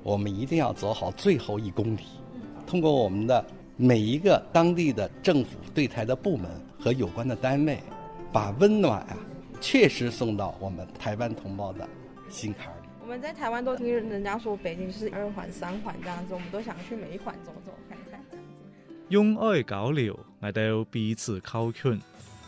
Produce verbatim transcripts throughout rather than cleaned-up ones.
我们一定要走好最后一公里，通过我们的每一个当地的政府对台的部门和有关的单位，把温暖啊确实送到我们台湾同胞的心坎里。 我们在台湾都听人家说北京是二环三环这样子，我们都想去每一环走走看看这样子。 用愛交流嚟到彼此溝通。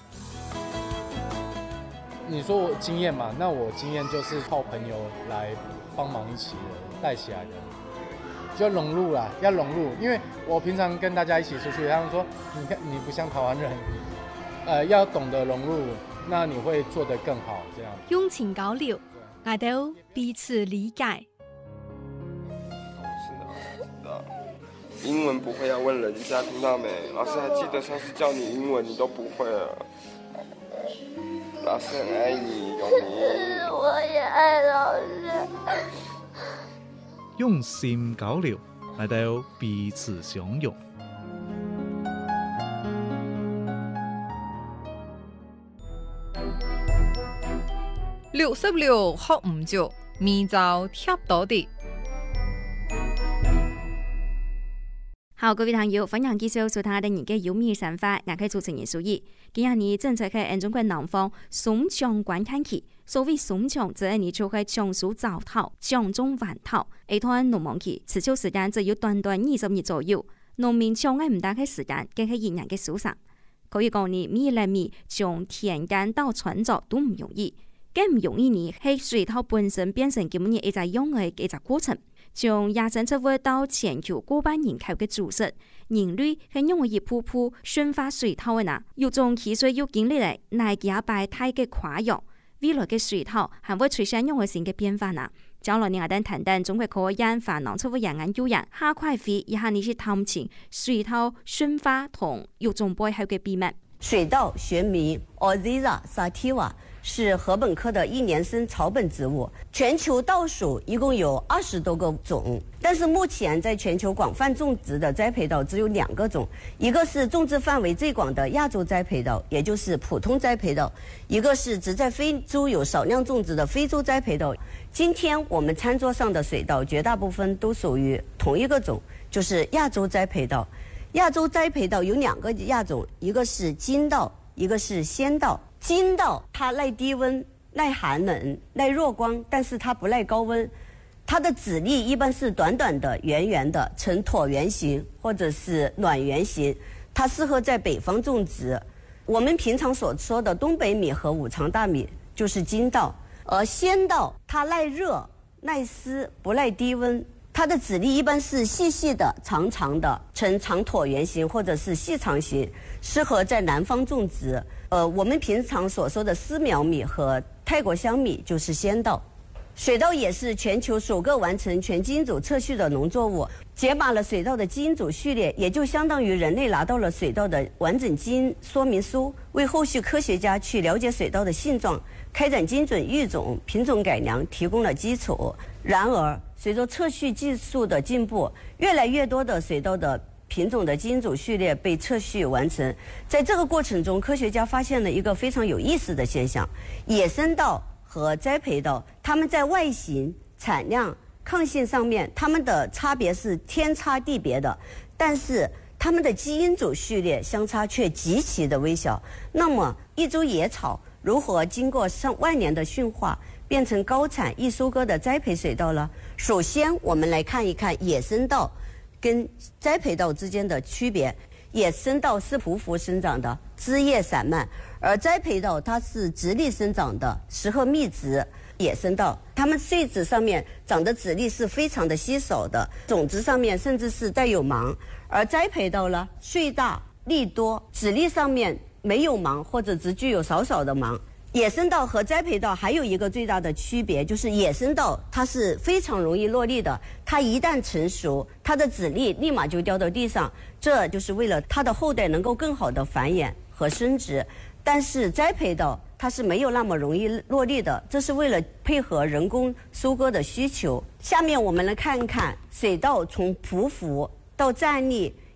你说我经验嘛，那我经验就是靠朋友来帮忙一起的带起来的，就融入啦，要融入。因为我平常跟大家一起出去，他们说你看你不像台湾人，呃，要懂得融入，那你会做得更好。这样用情交流，嚟到彼此理解。 是的，知道。英文不会要问人家，听到没？老师还记得上次教你英文，你都不会了。老师很爱你，永明。 我也爱老师。 用心交流嚟到彼此相容。 六十六學唔足，面就貼到啲。 好，各位朋友，歡迎繼續收睇我哋而家有名想法，我係主持人蘇怡。今日你正在喺中國南方松江觀看期，所謂松江，即係你就係江蘇早頭、江中晚頭，一段農忙期，持續時間只有短短二十日左右。農民搶愛唔大嘅時間，更係人人嘅手上。可以講你米嚟米從田間到船座都唔容易，更唔容易呢係水稻本身變成咁樣一隻用嘅一隻過程。從野生植物到全球過百人口嘅主食，人類係用一步步馴化水稻嘅嗱，有種汽水要經歷嚟乃幾百態嘅跨越，未來嘅水稻係會出現用嘅新嘅變化嗱。將來你我哋談談中國科研煩惱出乎人眼有人，下塊會一下你去探尋水稻馴化同有種背後嘅秘密。 水稻學名 Orthia sativa， 是禾本科的一年生草本植物，全球倒數一共有二十多個種，但是目前在全球廣泛種植的栽培稻只有兩個種，一個是種植範圍最廣的亞洲栽培稻，也就是普通栽培稻，一個是只在非洲有少量種植的非洲栽培稻。今天我們餐桌上的水稻絕大部分都屬於同一個種，就是亞洲栽培稻。亞洲栽培稻有兩個亞種，一個是金稻，一個是仙稻。金稻它耐低溫、耐寒冷、耐弱光，但是它不耐高溫。它的籽粒一般是短短的、圓圓的，呈橢圓形或者是卵圓形，它適合在北方種植。我們平常所說的東北米和五常大米就是金稻，而仙稻它耐熱、耐濕，不耐低溫。它的籽粒一般是細細的、長長的，呈長橢圓形或者是細長形，適合在南方種植。呃，我們平常所說的絲苗米和泰國香米就是仙稻。水稻也是全球首個完成全基因組測序的農作物，解碼了水稻的基因組序列，也就相當於人類拿到了水稻的完整基因說明書，為後續科學家去了解水稻的性狀，開展精準育種、品種改良提供了基礎。然而，隨着測序技術的進步，越來越多的水稻的品種的基因組序列被測序完成。在這個過程中，科學家發現了一個非常有意思的現象：野生稻和栽培稻，它們在外形、產量、抗性上面，它們的差別是天差地別的，但是它們的基因組序列相差卻極其的微小。那麼，一株野草如何經過上萬年的馴化，變成高產易收割的栽培水稻呢？首先，我們來看一看野生稻跟栽培稻之間的區別。野生稻是匍匐生長的，枝葉散漫，而栽培稻它是直立生長的，適合密植。野生稻它們穗子上面長的籽粒是非常的稀少的，種子上面甚至是帶有芒。而栽培稻呢，穗大粒多，籽粒上面沒有芒或者只具有少少的芒。野生稻和栽培稻還有一個最大的區別，就是野生稻它是非常容易落粒的，它一旦成熟，它的籽粒立馬就掉到地上，這就是為了它的後代能夠更好的繁衍和生殖。但是栽培稻它是沒有那麼容易落粒的，這是為了配合人工收割的需求。下面我們來看看水稻從匍匐到站立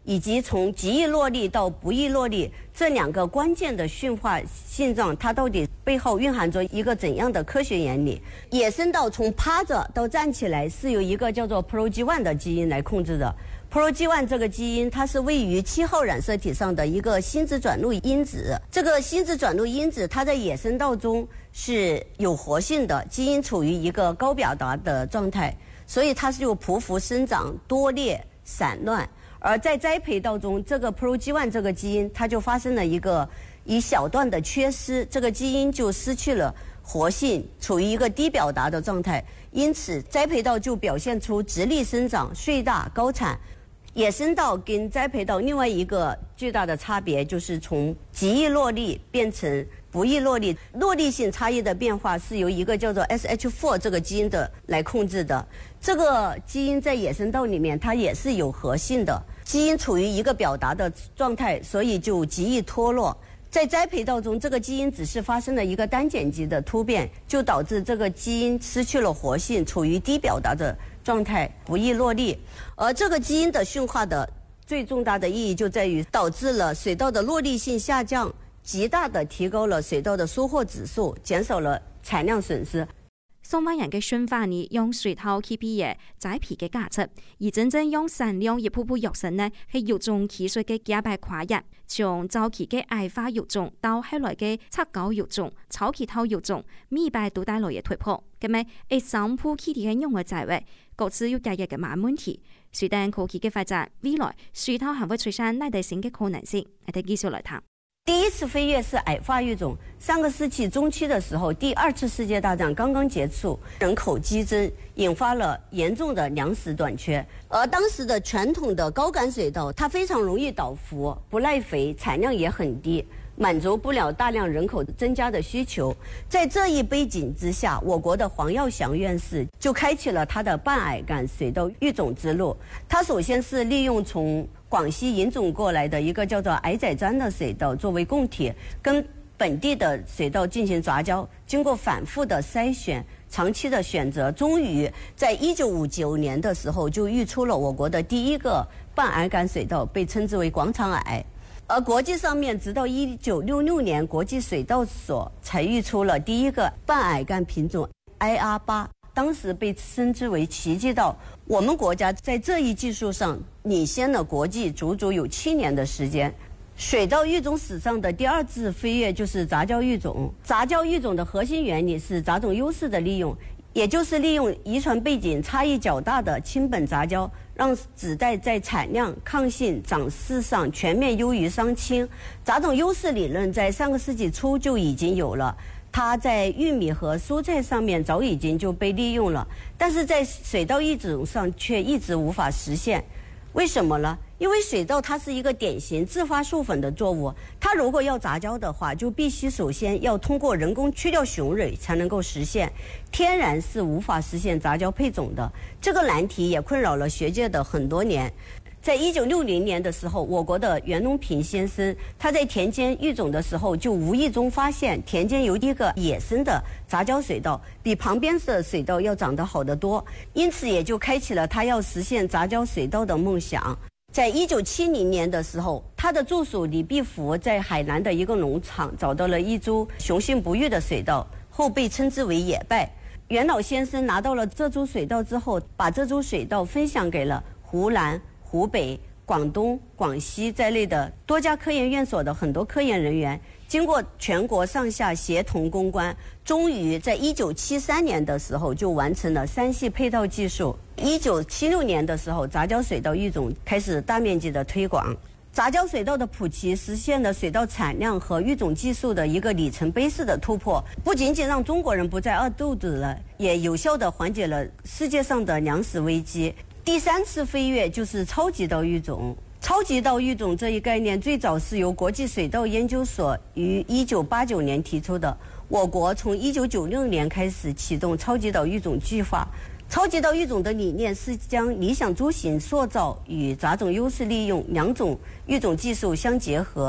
以及从极易落地到不易落地这两个关键的驯化现状，它到底背后蕴含着一个怎样的科学原理？野生稻从趴着到站起来是由一个叫做 P R O G 一 的基因来控制的。P R O G 一 这个基因，它是位于七号染色体上的一个心质转录因子。这个心质转录因子，它在野生稻中是有活性的，基因处于一个高表达的状态，所以它是有匍匐生长、多裂、散乱。而在栽培稻中，这个 P R O G 一 这个基因，它就发生了一个一小段的缺失，这个基因就失去了活性，处于一个低表达的状态。因此，栽培稻就表现出直立生长、穗大、高产。野生稻跟栽培稻另外一个巨大的差别，就是从极易落地变成不易落地。落地性差异的变化是由一个叫做 S H 四 这个基因的来控制的。这个基因在野生稻里面它也是有活性的，基因处于一个表达的状态，所以就极易脱落。在栽培稻中，这个基因只是发生了一个单碱基的突变，就导致这个基因失去了活性，处于低表达的状态，不易落地。而这个基因的驯化的最重大的意义就在于导致了水稻的落地性下降，极大的提高了水稻的收获指数，减少了产量损失。 相反人嘅驯化呢，用水稻 K P 嘅栽培嘅價值，而真正用產量一步步躍升呢，係育種技術嘅加倍跨越，從早期嘅矮化育種到後來嘅插高育種、超期套育種，米拜都帶來嘅突破。咁咪一上鋪基地嘅用嘅在位，各自要解決嘅慢問題。隨住科技嘅發展，未來水稻還會出現內地性嘅可能性。我哋繼續來談。 第一次飛躍是矮化育種，上個世紀中期的時候，第二次世界大戰剛剛結束，人口激增，引發了嚴重的糧食短缺。而當時的傳統的高秆水稻，它非常容易倒伏，不耐肥，產量也很低，滿足不了大量人口增加的需求。在這一背景之下，我國的黃耀祥院士就開啟了他的半矮秆水稻育種之路。他首先是利用從廣西引種過來的一個叫做矮仔獐的水稻作為供體，跟本地的水稻進行雜交，經過反覆的篩選、長期的選擇，終於在一九五九年的時候就育出了我國的第一個半矮秆水稻，被稱之為廣場矮。而國際上面，直到一九六六年，國際水稻所才育出了第一個半矮秆品種 I R 八，當時被稱之為奇蹟稻。我們國家在這一技術上領先了國際足足有七年的時間。水稻育種史上的第二次飛躍就是雜交育種。雜交育種的核心原理是雜種優勢的利用，也就是利用遺傳背景差異較大的親本雜交，讓子代在產量、抗性、長勢上全面優於雙親。雜種優勢理論在上個世紀初就已經有了，它在玉米和蔬菜上面早已經就被利用了，但是在水稻育種上卻一直無法實現。為什麼呢？因為水稻它是一個典型自發授粉的作物，它如果要雜交的話，就必須首先要通過人工去掉雄蕊才能夠實現，天然是無法實現雜交配種的。這個難題也困擾了學界的很多年。在一九六零年的時候，我國的袁隆平先生他在田間育種的時候，就無意中發現田間有一個野生的雜交水稻，比旁邊的水稻要長得好得多，因此也就開啟了他要實現雜交水稻的夢想。在一九七零年的時候，他的助手李必福在海南的一個農場找到了一株雄性不育的水稻，後被稱之為野敗。袁老先生拿到了這株水稻之後，把這株水稻分享給了湖南、湖北、廣東、廣西在內的多家科研院所的很多科研人員，經過全國上下協同攻關，終於在一九七三年的時候就完成了三系配套技術。一九七六年的時候，雜交水稻育種開始大面積的推廣。雜交水稻的普及實現了水稻產量和育種技術的一個里程碑式的突破，不僅僅讓中國人不再餓肚子了，也有效地緩解了世界上的糧食危機。第三次飛躍就是超級稻育種。超級稻育種這一概念最早是由國際水稻研究所於一九八九年提出的，我國從一九九六年開始啟動超級稻育種計劃。超級稻育種的理念是將理想株型塑造與雜種優勢利用兩種育種技術相結合。